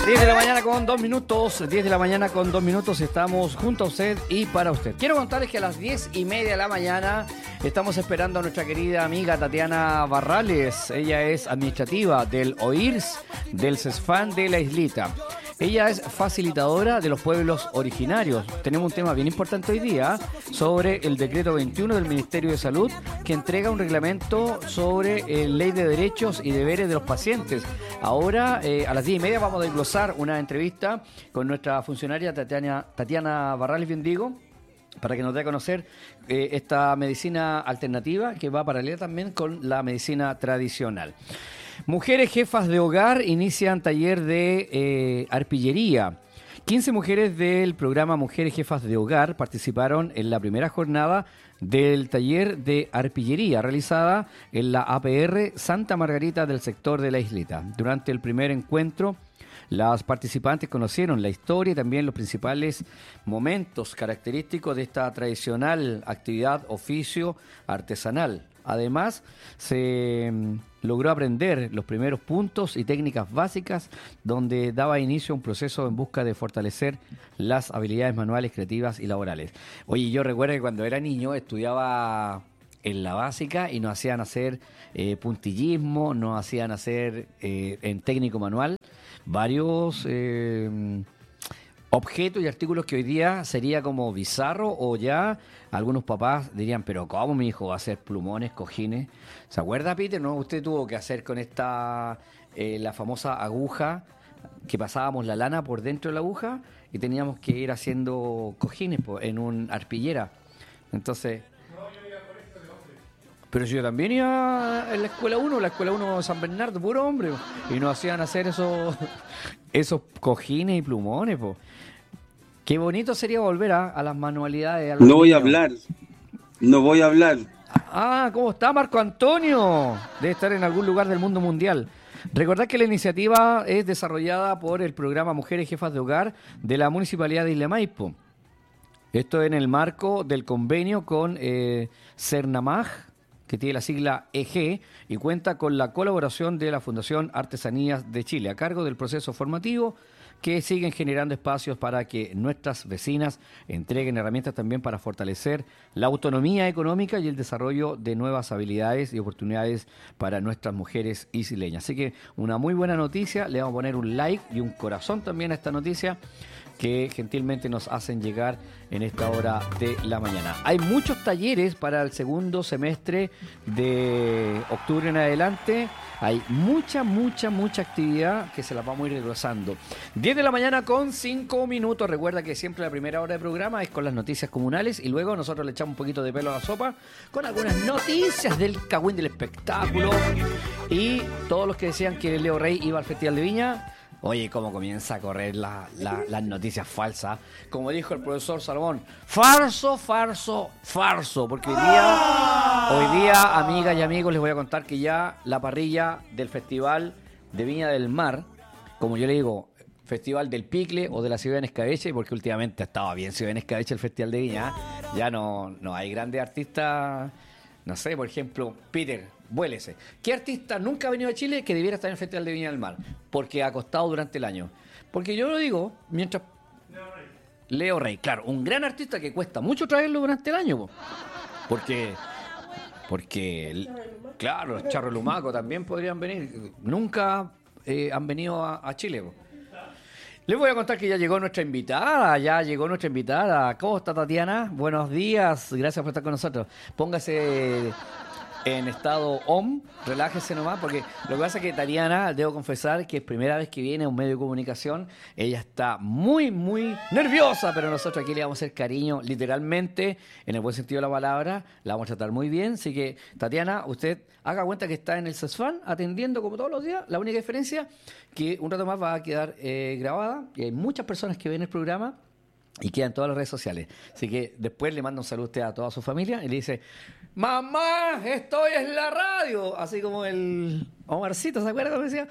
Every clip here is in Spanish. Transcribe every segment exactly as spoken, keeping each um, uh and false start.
diez de la mañana con dos minutos, diez de la mañana con dos minutos, estamos junto a usted y para usted. Quiero contarles que a las diez y media de la mañana estamos esperando a nuestra querida amiga Tatiana Barrales. Ella es administrativa del O I R S, del CESFAN de la Islita. Ella es facilitadora de los pueblos originarios. Tenemos un tema bien importante hoy día sobre el decreto veintiuno del Ministerio de Salud que entrega un reglamento sobre eh, ley de derechos y deberes de los pacientes. Ahora, eh, a las diez y media vamos a desglosar una entrevista con nuestra funcionaria Tatiana, Tatiana Barrales, bien digo, para que nos dé a conocer eh, esta medicina alternativa que va paralela también con la medicina tradicional. Mujeres jefas de hogar inician taller de eh, arpillería. quince mujeres del programa Mujeres Jefas de Hogar participaron en la primera jornada del taller de arpillería realizada en la A P R Santa Margarita del sector de la Islita. Durante el primer encuentro, las participantes conocieron la historia y también los principales momentos característicos de esta tradicional actividad, oficio artesanal. Además, se logró aprender los primeros puntos y técnicas básicas donde daba inicio a un proceso en busca de fortalecer las habilidades manuales, creativas y laborales. Oye, yo recuerdo que cuando era niño estudiaba en la básica y nos hacían hacer eh, puntillismo, nos hacían hacer eh, en técnico manual varios eh, objetos y artículos que hoy día sería como bizarro, o ya algunos papás dirían, pero ¿cómo mi hijo va a hacer plumones, cojines? ¿Se acuerda, Peter? ¿No? Usted tuvo que hacer con esta, eh, la famosa aguja, que pasábamos la lana por dentro de la aguja y teníamos que ir haciendo cojines po, en una arpillera. Entonces... Pero yo también iba en la escuela uno, la escuela uno de San Bernardo, puro hombre, po, y nos hacían hacer esos, esos cojines y plumones, po. Qué bonito sería volver a, a las manualidades. A no voy niños. a hablar, no voy a hablar. Ah, ¿cómo está Marco Antonio? Debe estar en algún lugar del mundo mundial. Recordad que la iniciativa es desarrollada por el programa Mujeres Jefas de Hogar de la Municipalidad de Isla Maipo. Esto en el marco del convenio con eh, Cernamag, que tiene la sigla E G, y cuenta con la colaboración de la Fundación Artesanías de Chile, a cargo del proceso formativo, que siguen generando espacios para que nuestras vecinas entreguen herramientas también para fortalecer la autonomía económica y el desarrollo de nuevas habilidades y oportunidades para nuestras mujeres isleñas. Así que una muy buena noticia, le vamos a poner un like y un corazón también a esta noticia que gentilmente nos hacen llegar en esta hora de la mañana. Hay muchos talleres para el segundo semestre de octubre en adelante. Hay mucha, mucha, mucha actividad que se las vamos a ir desglosando. diez de la mañana con cinco minutos. Recuerda que siempre la primera hora de programa es con las noticias comunales y luego nosotros le echamos un poquito de pelo a la sopa con algunas noticias del cagüín del espectáculo. Y todos los que decían que Leo Rey iba al Festival de Viña... Oye, cómo comienza a correr la, la, las noticias falsas. Como dijo el profesor Salomón, farso, farso, farso. Porque hoy día, hoy día, amigas y amigos, les voy a contar que ya la parrilla del Festival de Viña del Mar, como yo le digo, Festival del Picle o de la Ciudad en Escabeche, porque últimamente estaba bien Ciudad en Escabeche el Festival de Viña, ya no, no hay grandes artistas, no sé, por ejemplo, Peter... Vuélese. ¿Qué artista nunca ha venido a Chile que debiera estar en el Festival de Viña del Mar? Porque ha costado durante el año. Porque yo lo digo, mientras... Leo Rey. Leo Rey, claro, un gran artista que cuesta mucho traerlo durante el año. Po. Porque... Porque... Claro, los Charro Lumaco también podrían venir. Nunca eh, han venido a, a Chile. Po. Les voy a contar que ya llegó nuestra invitada, ya llegó nuestra invitada. ¿Cómo está, Tatiana? Buenos días, gracias por estar con nosotros. Póngase... en estado O M, relájese nomás, porque lo que pasa es que Tatiana, debo confesar que es primera vez que viene a un medio de comunicación, ella está muy, muy nerviosa, pero nosotros aquí le vamos a hacer cariño, literalmente, en el buen sentido de la palabra, la vamos a tratar muy bien, así que, Tatiana, usted haga cuenta que está en el CESFAN, atendiendo como todos los días, la única diferencia, que un rato más va a quedar eh, grabada, y hay muchas personas que ven el programa, y queda en todas las redes sociales. Así que después le manda un saludo a usted a toda su familia y le dice, mamá, estoy en la radio. Así como el Omarcito, ¿se acuerda cuando decía,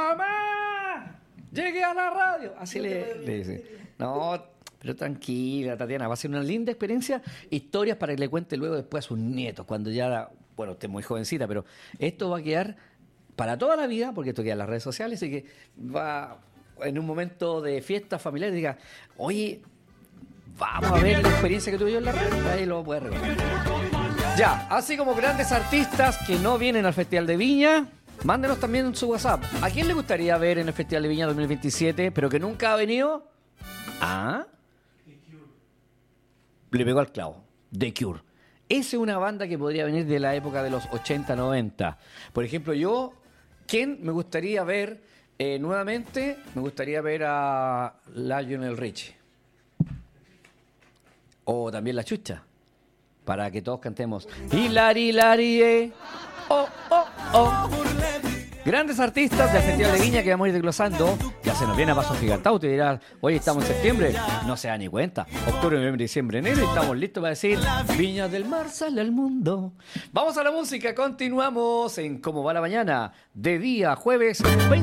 mamá, llegué a la radio? Así le, le dice. No, pero tranquila, Tatiana, va a ser una linda experiencia. Historias para que le cuente luego después a sus nietos, cuando ya, bueno, usted es muy jovencita, pero esto va a quedar para toda la vida, porque esto queda en las redes sociales, así que va... en un momento de fiesta familiar diga, oye, vamos a ver la experiencia que tuve yo en la red, ahí lo puedes recordar. Ya, así como grandes artistas que no vienen al Festival de Viña, mándenos también en su WhatsApp. ¿A quién le gustaría ver en el Festival de Viña dos mil veintisiete, pero que nunca ha venido? ¿Ah? Le pegó al clavo. The Cure. Esa es una banda que podría venir de la época de los ochenta, noventa. Por ejemplo, yo, ¿quién me gustaría ver eh, nuevamente? Me gustaría ver a Lionel Richie. O también La Chucha. Para que todos cantemos. Hilari, hilari, eh. Oh, oh, oh. Grandes artistas del Festival de Viña que vamos a ir desglosando. Ya se nos viene a paso gigantado. Te dirás, oye, estamos en septiembre. No se da ni cuenta. Octubre, noviembre, diciembre, enero. Y estamos listos para decir, Viña del Mar sale al mundo. Vamos a la música. Continuamos en Cómo va la mañana. De día, jueves veinte.